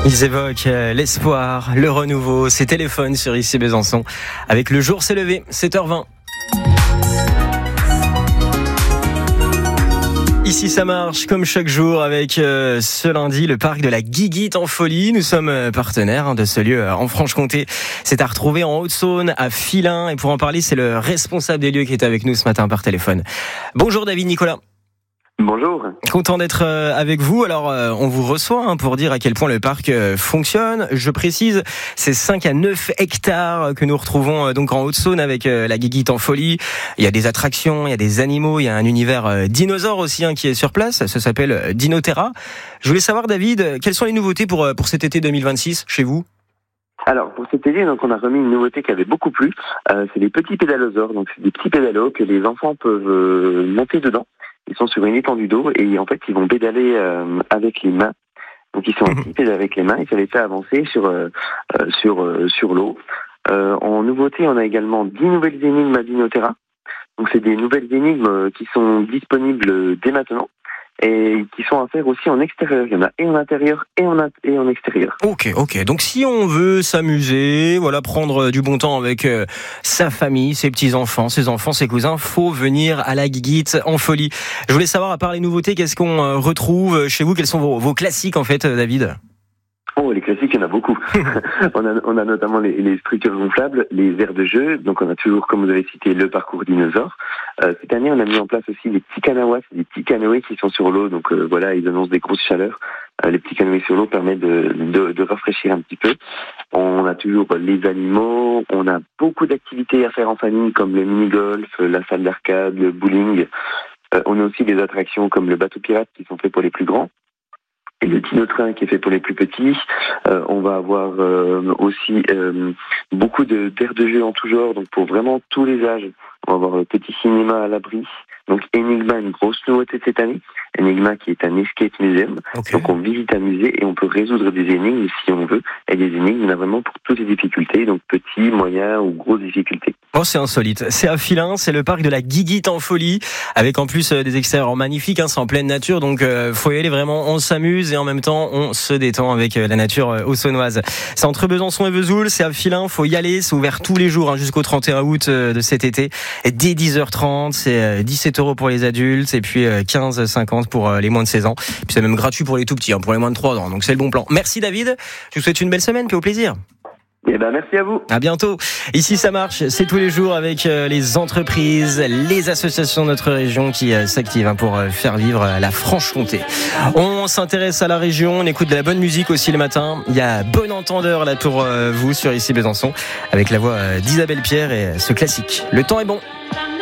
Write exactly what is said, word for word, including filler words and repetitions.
Ils évoquent l'espoir, le renouveau, ces téléphones sur Ici Besançon. Avec Le Jour s'est levé, sept heures vingt. Ici ça marche comme chaque jour avec euh, ce lundi le parc de la Guiguite en folie. Nous sommes euh, partenaires hein, de ce lieu euh, en Franche-Comté. C'est à retrouver en Haute-Saône, à Filin. Et pour en parler, c'est le responsable des lieux qui est avec nous ce matin par téléphone. Bonjour David Nicolas. Bonjour. Content d'être avec vous. Alors, on vous reçoit hein, pour dire à quel point le parc fonctionne. Je précise, c'est cinq à neuf hectares que nous retrouvons donc en Haute-Saône avec la Guiguite en folie. Il y a des attractions, il y a des animaux, il y a un univers dinosaure aussi hein, qui est sur place. Ça s'appelle Dinoterra. Je voulais savoir, David, quelles sont les nouveautés pour, pour cet été deux mille vingt-six chez vous ? Alors pour cet été, donc on a remis une nouveauté qui avait beaucoup plu. Euh, c'est les petits pédalosaures. Donc c'est des petits pédalos que les enfants peuvent euh, monter dedans. Ils sont sur une étendue d'eau et en fait ils vont pédaler euh, avec les mains. Donc ils sont assis pédaler avec les mains et ça les fait avancer sur euh, euh, sur euh, sur l'eau. Euh, en nouveauté, on a également dix nouvelles énigmes à Dinoterra. Donc c'est des nouvelles énigmes qui sont disponibles dès maintenant et qui sont à faire aussi en extérieur. Il y en a et en intérieur et en, et en extérieur. Ok, ok. Donc si on veut s'amuser, voilà, prendre du bon temps avec euh, sa famille, ses petits-enfants, ses enfants, ses cousins, faut venir à la Guiguite en folie. Je voulais savoir, à part les nouveautés, qu'est-ce qu'on euh, retrouve chez vous ? Quels sont vos, vos classiques en fait, David ? Oh, les classiques, il y en a beaucoup. on, a, on a notamment les, les structures gonflables, les aires de jeu. Donc, on a toujours, comme vous avez cité, le parcours dinosaure. Euh, cette année, on a mis en place aussi les petits canoës, des petits canoës qui sont sur l'eau. Donc, euh, voilà, ils annoncent des grosses chaleurs. Euh, les petits canoës sur l'eau permettent de, de, de rafraîchir un petit peu. On a toujours les animaux. On a beaucoup d'activités à faire en famille, comme le mini-golf, la salle d'arcade, le bowling. Euh, on a aussi des attractions comme le bateau pirate qui sont faits pour les plus grands. Et le dino-train qui est fait pour les plus petits. Euh, on va avoir euh, aussi euh, beaucoup de, d'aires de jeu en tout genre, donc pour vraiment tous les âges. On va avoir le petit cinéma à l'abri. Donc Enigma, une grosse nouveauté de cette année. Enigma qui est un escape museum. Okay. Donc on visite un musée et on peut résoudre des énigmes si on veut. Et des énigmes, il y en a vraiment pour toutes les difficultés, donc petits, moyens ou grosses difficultés. Oh, c'est insolite. C'est à Filin, c'est le parc de la Guiguite en folie, avec en plus euh, des extérieurs magnifiques, hein, c'est en pleine nature, donc euh, faut y aller vraiment, on s'amuse et en même temps on se détend avec euh, la nature euh, haut-saônoise. C'est entre Besançon et Vesoul, c'est à Filin, faut y aller, c'est ouvert tous les jours hein, jusqu'au trente et un août euh, de cet été. Et dès dix heures trente, c'est euh, dix-sept euros pour les adultes et puis euh, quinze cinquante pour euh, les moins de seize ans. Puis c'est même gratuit pour les tout petits, hein, pour les moins de trois ans, donc c'est le bon plan. Merci David, je vous souhaite une belle semaine, puis au plaisir. Eh ben, merci à vous. À bientôt. Ici, ça marche. C'est tous les jours avec euh, les entreprises, les associations de notre région qui euh, s'activent hein, pour euh, faire vivre euh, la Franche-Comté. On s'intéresse à la région. On écoute de la bonne musique aussi le matin. Il y a Bon Entendeur là pour euh, vous sur Ici Besançon avec la voix euh, d'Isabelle Pierre et euh, ce classique. Le temps est bon.